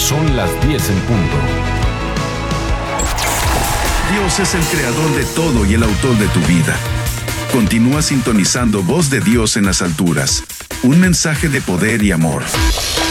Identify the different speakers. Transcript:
Speaker 1: Son las 10 en punto.
Speaker 2: Dios es el creador de todo y el autor de tu vida. Continúa sintonizando Voz de Dios en las alturas. Un mensaje de poder y amor.